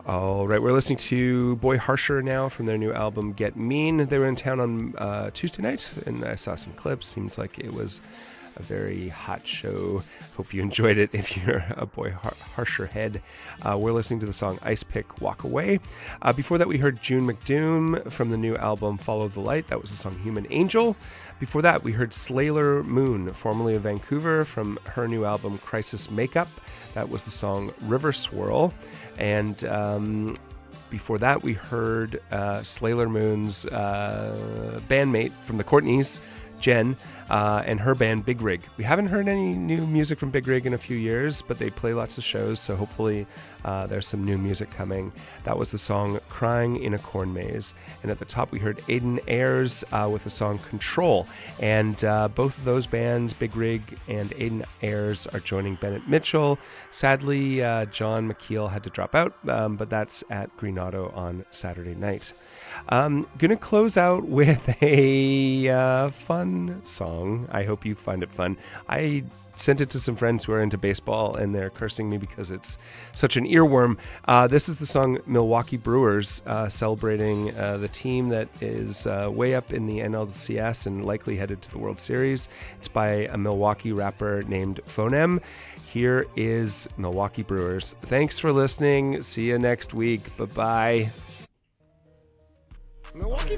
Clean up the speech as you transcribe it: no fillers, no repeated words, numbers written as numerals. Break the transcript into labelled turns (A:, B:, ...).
A: All right, we're listening to Boy Harsher now from their new album Get Mean. They were in town on Tuesday night, and I saw some clips. Seems like it was a very hot show. Hope you enjoyed it if you're a Boy Harsher head. We're listening to the song Ice Pick Walk Away. Before that, we heard June McDoom from the new album Follow the Light. That was the song Human Angel. Before that, we heard Slayer Moon, formerly of Vancouver, from her new album Crisis Makeup. That was the song River Swirl. And before that, we heard Slayer Moon's bandmate from the Courtneys, Jen, and her band Big Rig. We haven't heard any new music from Big Rig in a few years, but they play lots of shows, so hopefully there's some new music coming. That was the song Crying in a Corn Maze. And at the top, we heard Aiden Ayres with the song Control. And both of those bands, Big Rig and Aiden Ayres, are joining Bennett Mitchell. Sadly, John McKeel had to drop out, but that's at Green Auto on Saturday night. Gonna close out with a fun song. I hope you find it fun. I sent it to some friends who are into baseball, and they're cursing me because it's such an earworm. This is the song Milwaukee Brewers, celebrating the team that is way up in the NLCS and likely headed to the World Series. It's by a Milwaukee rapper named Phonem. Here is Milwaukee Brewers. Thanks for listening. See you next week. Bye-bye.
B: Milwaukee